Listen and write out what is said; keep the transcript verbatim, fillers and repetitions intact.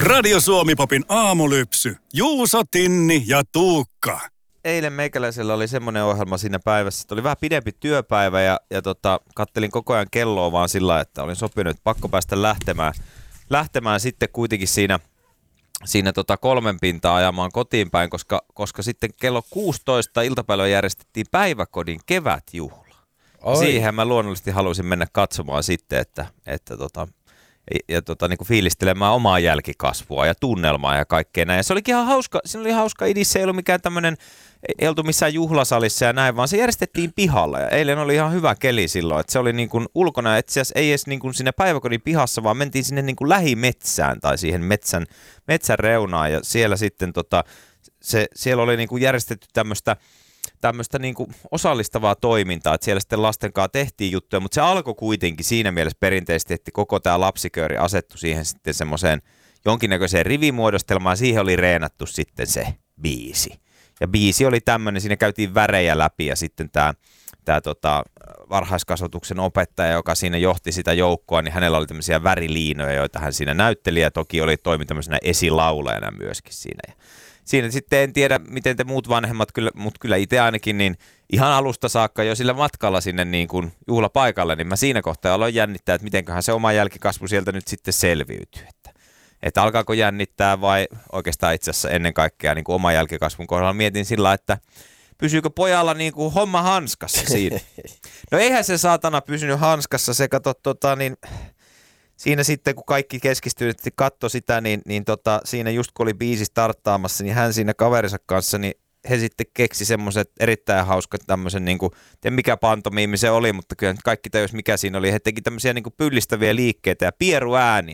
Radio Suomi-popin aamulypsy. Juuso, Tinni ja Tuukka. Eilen meikäläisellä oli semmoinen ohjelma siinä päivässä, että oli vähän pidempi työpäivä ja, ja tota, kattelin koko ajan kelloa vaan sillä, että olin sopinut, että pakko päästä lähtemään. Lähtemään sitten kuitenkin siinä, siinä tota kolmen pintaa ajamaan kotiin päin, koska, koska sitten kello kuusitoista iltapäivällä järjestettiin päiväkodin kevätjuhla. Siihen mä luonnollisesti halusin mennä katsomaan sitten, että, että tota, ja, ja tota, niin kuin fiilistelemään omaa jälkikasvua ja tunnelmaa ja kaikkea näin. Ja se olikin ihan hauska, siinä oli hauska idis, se ei ollut mikään tämmöinen, ei oltu missään juhlasalissa ja näin, vaan se järjestettiin pihalla. Ja eilen oli ihan hyvä keli silloin, että se oli niin kuin ulkona, itse asiassa ei edes niin kuin siinä päiväkodin pihassa, vaan mentiin sinne niin kuin lähimetsään tai siihen metsän, metsän reunaan. Ja siellä sitten tota, se, siellä oli niin kuin järjestetty tämmöistä, tämmöistä niin kuin osallistavaa toimintaa, että siellä sitten lasten kanssa tehtiin juttuja, mutta se alkoi kuitenkin siinä mielessä perinteisesti, että koko tämä lapsikööri asettui siihen sitten semmoiseen jonkinnäköiseen rivimuodostelmaan, siihen oli reenattu sitten se biisi. Ja biisi oli tämmöinen, siinä käytiin värejä läpi ja sitten tämä, tämä tota, varhaiskasvatuksen opettaja, joka siinä johti sitä joukkoa, niin hänellä oli tämmöisiä väriliinoja, joita hän siinä näytteli ja toki oli toimi tämmöisenä esilaulajana myöskin siinä. Ja siinä sitten en tiedä, miten te muut vanhemmat, kyllä, mutta kyllä itse ainakin niin ihan alusta saakka jo sillä matkalla sinne niin kuin juhlapaikalle, niin mä siinä kohtaa aloin jännittää, että mitenköhän se oma jälkikasvu sieltä nyt sitten selviytyy. Että, että alkaako jännittää vai oikeastaan itse asiassa ennen kaikkea niin kuin oma jälkikasvun kohdalla mietin sillä, että pysyykö pojalla niin kuin homma hanskassa siinä. No eihän se saatana pysynyt hanskassa, se kato tota niin... Siinä sitten, kun kaikki keskistyneesti katsoi sitä, niin, niin tota, siinä just kun oli biisi starttaamassa, niin hän siinä kaverinsa kanssa, niin he sitten keksi semmoiset erittäin hauskat tämmöisen, niin kuin, en mikä pantomiimi se oli, mutta kyllä kaikki tajus mikä siinä oli. He teki tämmöisiä niin kuin pyllistäviä liikkeitä ja pieruääniä.